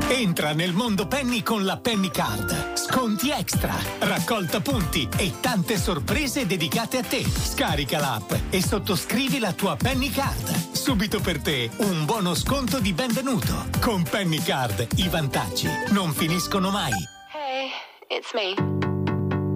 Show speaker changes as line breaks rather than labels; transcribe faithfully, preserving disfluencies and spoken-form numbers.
Entra nel mondo Penny con la Penny Card. Sconti extra, raccolta punti e tante sorprese dedicate a te. Scarica l'app e sottoscrivi la tua Penny Card. Subito per te un buono sconto di benvenuto. Con Penny Card i vantaggi non finiscono mai.
Hey, it's me.